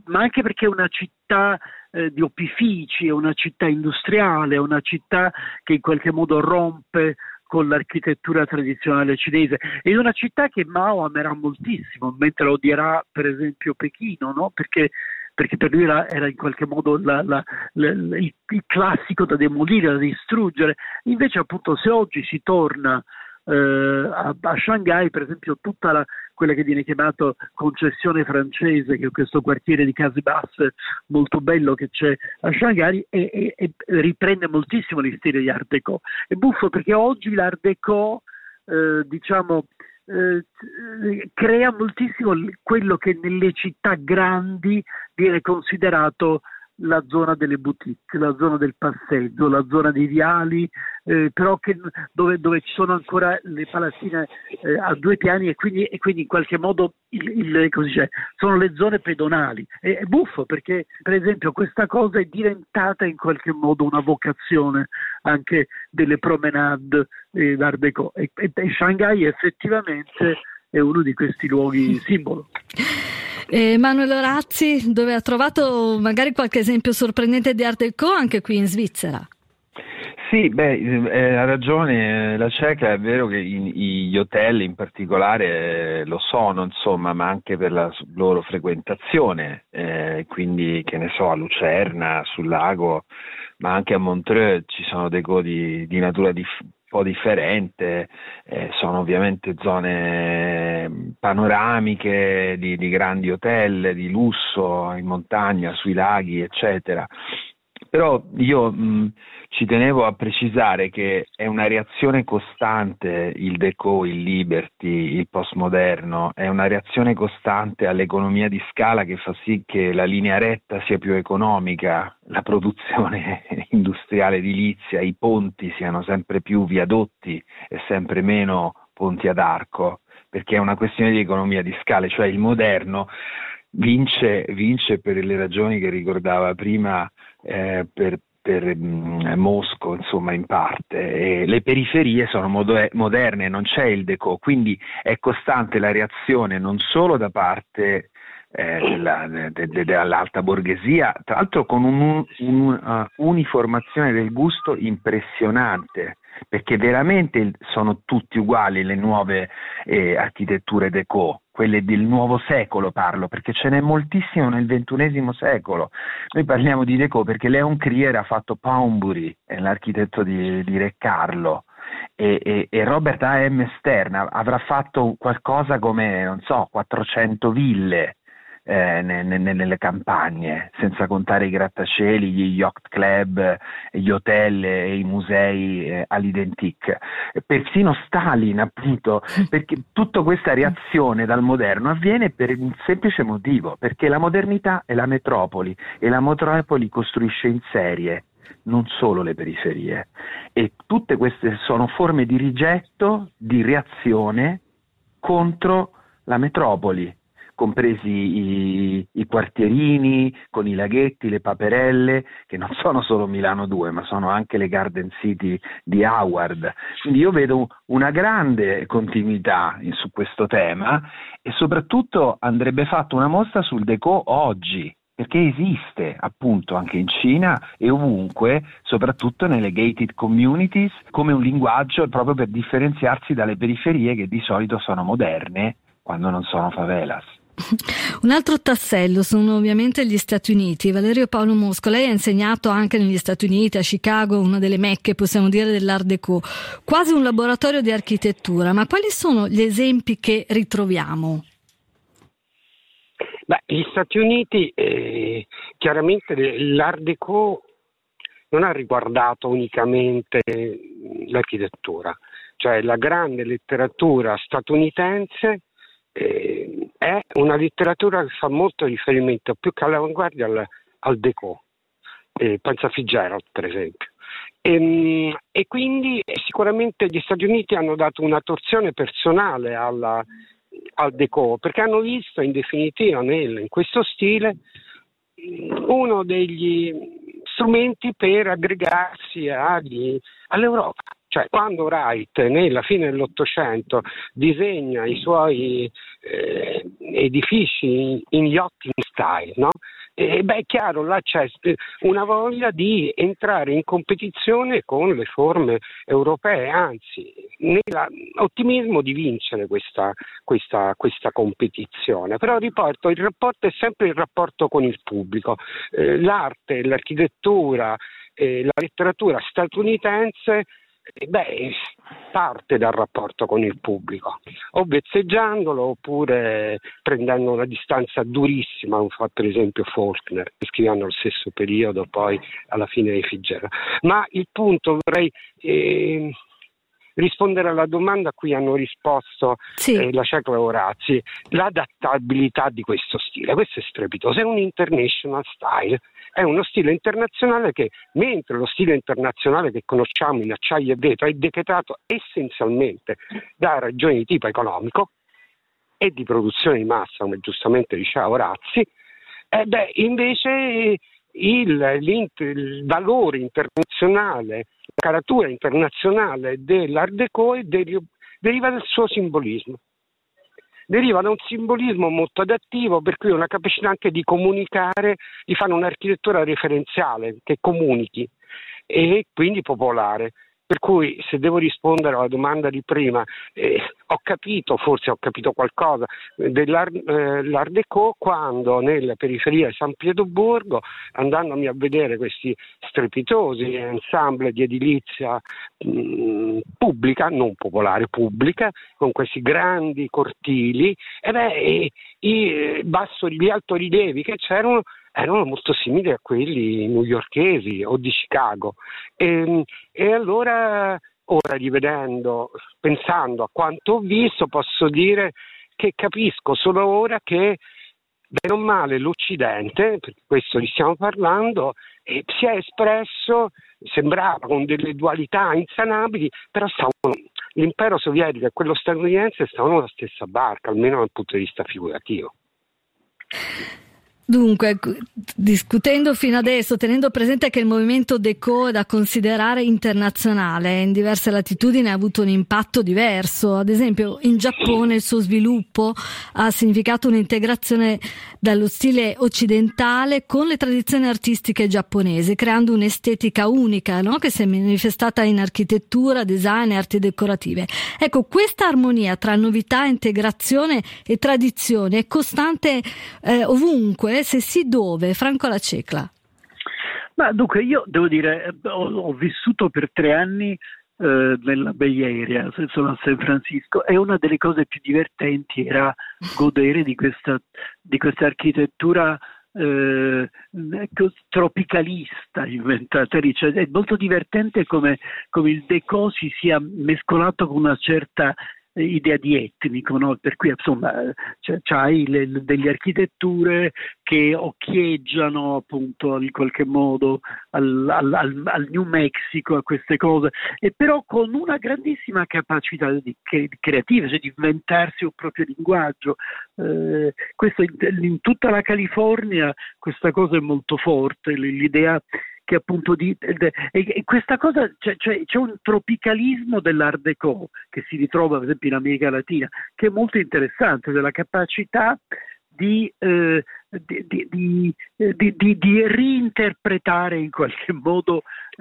ma anche perché è una città di opifici, è una città industriale, è una città che in qualche modo rompe con l'architettura tradizionale cinese. È una città che Mao amerà moltissimo, mentre odierà per esempio Pechino, no? Perché per lui era in qualche modo il classico da demolire, da distruggere. Invece appunto se oggi si torna a Shanghai, per esempio quella che viene chiamato concessione francese, che è questo quartiere di case basse molto bello che c'è a Shanghai, e riprende moltissimo gli stili di Art Deco. È buffo perché oggi l'Art Deco crea moltissimo quello che nelle città grandi viene considerato la zona delle boutique, la zona del passeggio, la zona dei viali, però dove ci sono ancora le palazzine a 2 piani e quindi in qualche modo così sono le zone pedonali. È buffo perché per esempio questa cosa è diventata in qualche modo una vocazione anche delle promenade d'Art Deco e Shanghai effettivamente è uno di questi luoghi simbolo. Manuel Orazzi, dove ha trovato magari qualche esempio sorprendente di Art Deco anche qui in Svizzera? Sì, ha ragione la cieca, è vero che gli hotel in particolare lo sono, insomma, ma anche per la loro frequentazione, quindi che ne so, a Lucerna, sul lago, ma anche a Montreux ci sono deco di natura un po' differente, sono ovviamente zone panoramiche di grandi hotel, di lusso, in montagna, sui laghi, eccetera. Però io ci tenevo a precisare che è una reazione costante il Déco, il Liberty, il postmoderno, è una reazione costante all'economia di scala che fa sì che la linea retta sia più economica, la produzione industriale edilizia, i ponti siano sempre più viadotti e sempre meno ponti ad arco, perché è una questione di economia di scala, cioè il moderno vince per le ragioni che ricordava prima, per Mosco, insomma, in parte, e le periferie sono moderne, non c'è il Déco, quindi è costante la reazione non solo da parte dell'alta borghesia, tra l'altro con un'uniformazione del gusto impressionante, perché veramente sono tutti uguali le nuove architetture Déco, quelle del nuovo secolo parlo, perché ce n'è moltissimo nel XXI secolo. Noi parliamo di Déco perché Leon Krier ha fatto Poundbury, l'architetto di Re Carlo, e Robert A.M. Stern avrà fatto qualcosa come, non so, 400 ville nelle campagne, senza contare i grattacieli, gli yacht club, gli hotel e i musei all'identique. Persino Stalin, appunto, perché tutta questa reazione dal moderno avviene per un semplice motivo, perché la modernità è la metropoli e la metropoli costruisce in serie, non solo le periferie, e tutte queste sono forme di rigetto, di reazione contro la metropoli, compresi i quartierini con i laghetti, le paperelle, che non sono solo Milano 2, ma sono anche le Garden City di Howard. Quindi io vedo una grande continuità su questo tema e soprattutto andrebbe fatta una mostra sul Déco oggi, perché esiste appunto anche in Cina e ovunque, soprattutto nelle gated communities, come un linguaggio proprio per differenziarsi dalle periferie che di solito sono moderne quando non sono favelas. Un altro tassello sono ovviamente gli Stati Uniti. Valerio Paolo Mosco, lei ha insegnato anche negli Stati Uniti, a Chicago, una delle mecche, possiamo dire, dell'Art Déco, quasi un laboratorio di architettura, ma quali sono gli esempi che ritroviamo? Gli Stati Uniti, chiaramente l'Art Déco non ha riguardato unicamente l'architettura, cioè la grande letteratura statunitense è una letteratura che fa molto riferimento più che all'avanguardia al Déco, pensa a Fitzgerald per esempio, e quindi sicuramente gli Stati Uniti hanno dato una torsione personale al Déco, perché hanno visto in definitiva in questo stile uno degli strumenti per aggregarsi all'Europa. Cioè, quando Wright nella fine dell'Ottocento disegna i suoi edifici in yachting style, no? È chiaro, là c'è una voglia di entrare in competizione con le forme europee, anzi, nell'ottimismo di vincere questa competizione. Però riporto, il rapporto è sempre il rapporto con il pubblico. L'arte, l'architettura, la letteratura statunitense parte dal rapporto con il pubblico, o vezzeggiandolo oppure prendendo una distanza durissima, come fa per esempio Faulkner, che scrivendo allo stesso periodo poi alla fine dei Fitzgerald. Ma il punto, vorrei rispondere alla domanda a cui hanno risposto la Cecla e Orazzi, l'adattabilità di questo stile. Questo è strepitoso, è un international style, è uno stile internazionale che, mentre lo stile internazionale che conosciamo in acciaio e vetro è decretato essenzialmente da ragioni di tipo economico e di produzione di massa, come giustamente diceva Orazzi, invece il valore internazionale, la caratura internazionale dell'Art Déco deriva dal suo simbolismo. Deriva da un simbolismo molto adattivo, per cui una capacità anche di comunicare, di fare un'architettura referenziale che comunichi e quindi popolare. Per cui, se devo rispondere alla domanda di prima, forse ho capito qualcosa dell'Art Déco quando nella periferia di San Pietroburgo, andandomi a vedere questi strepitosi ensemble di edilizia pubblica, non popolare, pubblica, con questi grandi cortili, gli altorilievi che c'erano erano molto simili a quelli newyorkesi o di Chicago. E allora, ora rivedendo, pensando a quanto ho visto, posso dire che capisco solo ora che, bene o male, l'Occidente, perché questo li stiamo parlando, si è espresso, sembrava con delle dualità insanabili, però l'impero sovietico e quello statunitense stavano nella stessa barca, almeno dal punto di vista figurativo. Dunque, discutendo fino adesso, tenendo presente che il movimento Déco è da considerare internazionale, in diverse latitudini ha avuto un impatto diverso. Ad esempio, in Giappone il suo sviluppo ha significato un'integrazione dallo stile occidentale con le tradizioni artistiche giapponesi, creando un'estetica unica, no? Che si è manifestata in architettura, design e arti decorative. Ecco, questa armonia tra novità, integrazione e tradizione è costante ovunque. Se sì, dove? Franco La Cecla. Ma dunque, io devo dire, ho vissuto per 3 anni nella Bay Area, sono a San Francisco, e una delle cose più divertenti era godere di questa architettura tropicalista inventata lì. Cioè, è molto divertente come il Déco si sia mescolato con una certa idea di etnico, no? Per cui insomma c'hai delle architetture che occhieggiano appunto in qualche modo al New Mexico, a queste cose, e però con una grandissima capacità creativa, cioè di inventarsi un proprio linguaggio. Questo in tutta la California questa cosa è molto forte, l'idea che appunto e questa cosa, c'è un tropicalismo dell'Art Déco che si ritrova per esempio in America Latina, che è molto interessante, della capacità di reinterpretare in qualche modo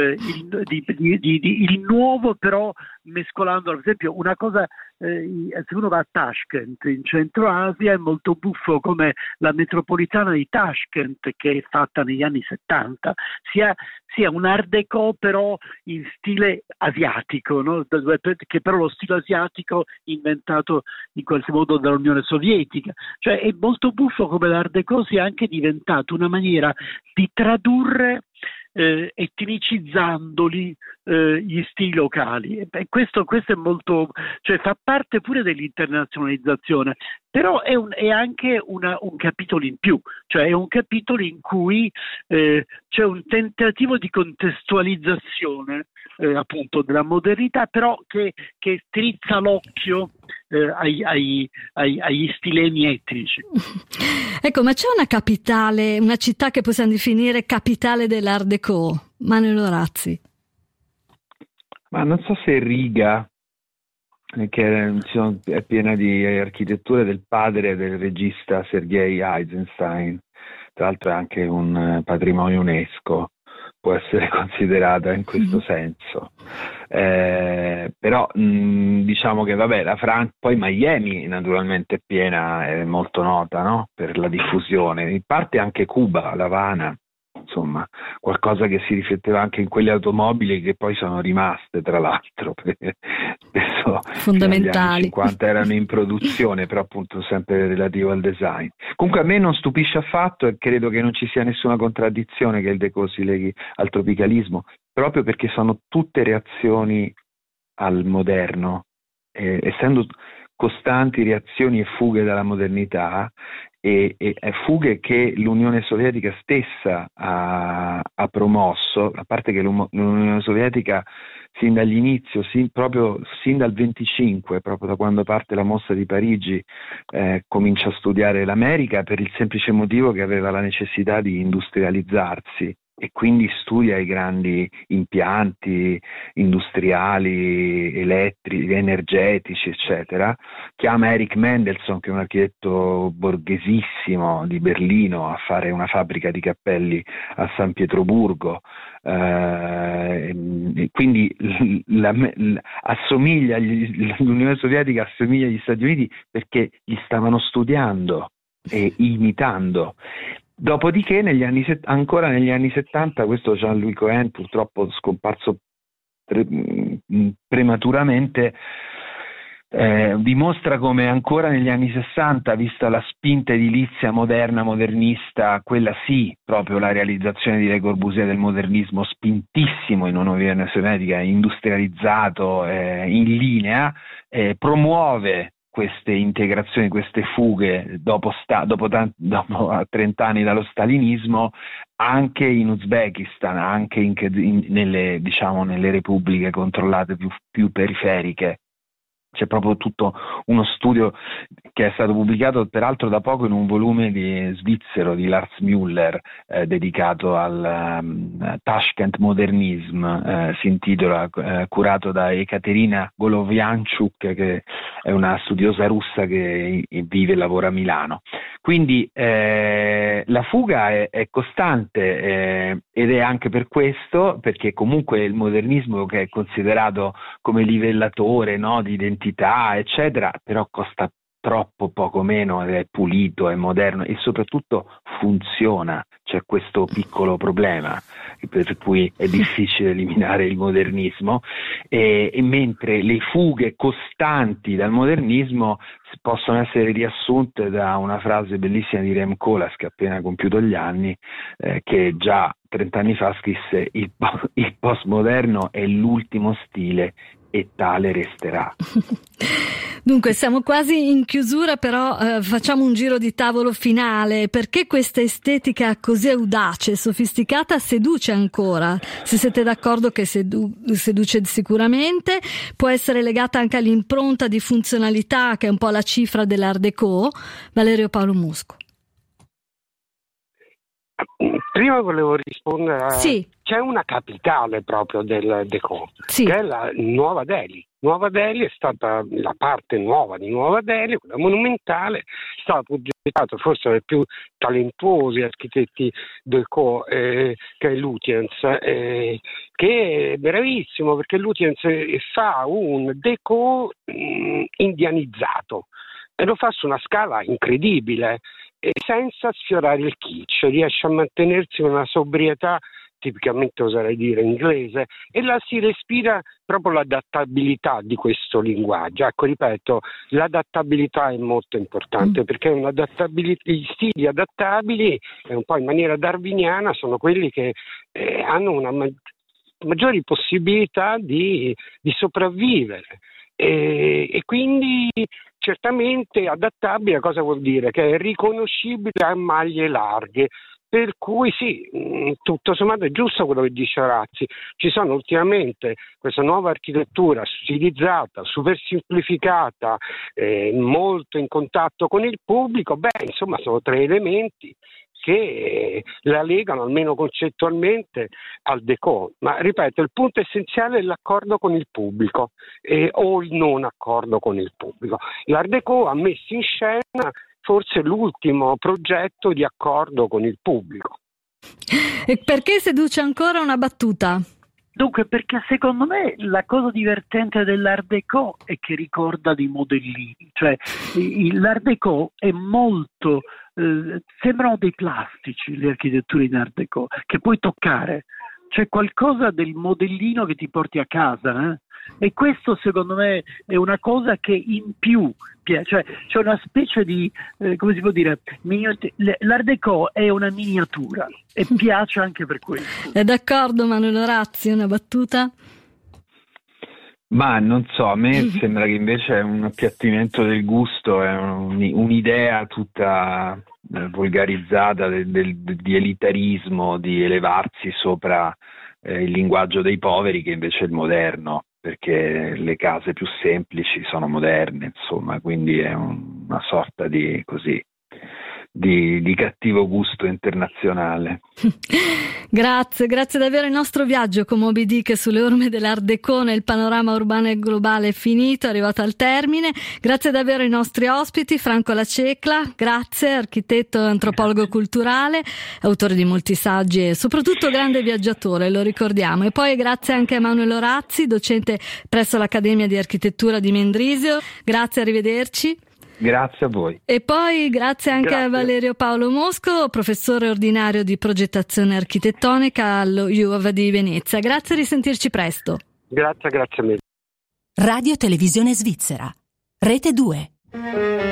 il nuovo, però mescolandolo. Per esempio, una cosa, se uno va a Tashkent in Centro Asia, è molto buffo come la metropolitana di Tashkent, che è fatta negli anni 70, sia un Art Déco però in stile asiatico, no? Che però lo stile asiatico inventato in qualche modo dall'Unione Sovietica. Cioè è molto buffo come l'Art Déco sia anche diventato una maniera di tradurre etnicizzandoli gli stili locali. Questo è molto, cioè fa parte pure dell'internazionalizzazione, però è anche un capitolo in più, cioè è un capitolo in cui c'è un tentativo di contestualizzazione appunto della modernità, però che strizza l'occhio agli stilemi etnici. Ecco, ma c'è una capitale, una città che possiamo definire capitale dell'Art Déco? Manuel Orazzi. Ma non so se Riga, che è piena di architetture del padre del regista Sergei Eisenstein, tra l'altro è anche un patrimonio UNESCO, può essere considerata in questo senso. Però diciamo che vabbè, la Francia, poi Miami naturalmente è piena, è molto nota, no? Per la diffusione, in parte anche Cuba, La Habana, insomma, qualcosa che si rifletteva anche in quelle automobili che poi sono rimaste, tra l'altro, perché spesso fondamentali. negli anni 50 erano in produzione, però appunto sempre relativo al design. Comunque a me non stupisce affatto, e credo che non ci sia nessuna contraddizione che il déco si leghi al tropicalismo, proprio perché sono tutte reazioni al moderno, essendo costanti reazioni e fughe dalla modernità, e fughe che l'Unione Sovietica stessa ha promosso, a parte che l'Unione Sovietica sin dall'inizio, proprio sin dal 25, proprio da quando parte la mostra di Parigi, comincia a studiare l'America per il semplice motivo che aveva la necessità di industrializzarsi, e quindi studia i grandi impianti industriali, elettrici, energetici, eccetera. Chiama Erich Mendelson, che è un architetto borghesissimo di Berlino, a fare una fabbrica di cappelli a San Pietroburgo. Quindi l'Unione Sovietica assomiglia agli Stati Uniti perché li stavano studiando e imitando. Dopodiché ancora negli anni 70, questo Jean-Louis Cohen, purtroppo scomparso prematuramente, dimostra come ancora negli anni 60, vista la spinta edilizia moderna, modernista, quella sì, proprio la realizzazione di Le Corbusier del modernismo spintissimo in un'Unione Sovietica, industrializzato, in linea, promuove queste integrazioni, queste fughe dopo 30 anni dallo stalinismo, anche in Uzbekistan, anche nelle repubbliche controllate più periferiche. C'è proprio tutto uno studio che è stato pubblicato peraltro da poco in un volume svizzero di Lars Müller, dedicato al Tashkent Modernism, si intitola, curato da Ekaterina Golovyanchuk, che è una studiosa russa che vive e lavora a Milano. Quindi la fuga è costante, ed è anche per questo, perché comunque il modernismo, che è considerato come livellatore, no, di identità, eccetera, però costa troppo poco meno, è pulito, è moderno e soprattutto funziona. C'è questo piccolo problema per cui è difficile eliminare il modernismo, e mentre le fughe costanti dal modernismo possono essere riassunte da una frase bellissima di Rem Koolhaas, che ha appena compiuto gli anni, che già 30 anni fa scrisse: il postmoderno è l'ultimo stile e tale resterà. Dunque siamo quasi in chiusura, però facciamo un giro di tavolo finale. Perché questa estetica così audace e sofisticata seduce ancora? Se siete d'accordo che seduce sicuramente, può essere legata anche all'impronta di funzionalità che è un po' la cifra dell'Art Déco. Valerio Paolo Musco. Prima volevo rispondere Sì. C'è una capitale proprio del Déco, sì, che è la Nuova Delhi. Nuova Delhi è stata la parte nuova di Nuova Delhi, quella monumentale, è stata progettata forse dai più talentuosi architetti Déco, che è Lutyens, che è bravissimo, perché Lutyens fa un Déco indianizzato e lo fa su una scala incredibile, e senza sfiorare il kitsch, riesce a mantenersi una sobrietà tipicamente, oserei dire, inglese, e la si respira proprio l'adattabilità di questo linguaggio. Ecco, ripeto, l'adattabilità è molto importante, perché gli stili adattabili, un po' in maniera darwiniana, sono quelli che hanno una maggiori possibilità di sopravvivere, e quindi certamente adattabile cosa vuol dire? Che è riconoscibile a maglie larghe. Per cui sì, tutto sommato è giusto quello che dice Orazzi. Ci sono ultimamente questa nuova architettura stilizzata, super semplificata, molto in contatto con il pubblico. Insomma, sono tre elementi che la legano, almeno concettualmente, al déco. Ma ripeto, il punto essenziale è l'accordo con il pubblico o il non accordo con il pubblico. L'Art Déco ha messo in scena forse l'ultimo progetto di accordo con il pubblico. E perché seduce ancora una battuta? Dunque, perché secondo me la cosa divertente dell'Art Déco è che ricorda dei modellini, cioè l'Art Déco è molto, sembrano dei plastici le architetture in Art Déco, che puoi toccare, c'è qualcosa del modellino che ti porti a casa, e questo secondo me è una cosa che in più cioè c'è una specie di come si può dire, l'Art Déco è una miniatura e piace anche per questo. È d'accordo Manuel Orazzi, una battuta? Ma non so, a me sembra che invece è un appiattimento del gusto, è un'idea tutta volgarizzata di elitarismo, di elevarsi sopra il linguaggio dei poveri, che invece è il moderno, perché le case più semplici sono moderne, insomma, quindi è una sorta di cattivo gusto internazionale. Grazie davvero. Il nostro viaggio con Moby Dick sulle orme dell'Art Déco nel panorama urbano e globale è finito, è arrivato al termine. Grazie davvero ai nostri ospiti, Franco Lacecla, grazie, architetto e antropologo culturale, autore di molti saggi e soprattutto grande viaggiatore, lo ricordiamo. E poi grazie anche a Manuel Orazzi, docente presso l'Accademia di Architettura di Mendrisio. Grazie, arrivederci. Grazie a voi. E poi grazie anche a Valerio Paolo Mosco, professore ordinario di progettazione architettonica allo UAV di Venezia. Grazie, a risentirci presto. Grazie a me. Radio Televisione Svizzera, Rete 2.